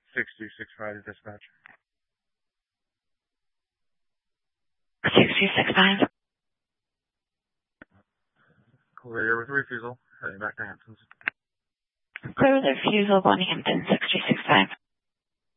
6265 to dispatch. 6265. Clear with refusal. Heading back to Hamptons. Clear with refusal on Hampton, 6265.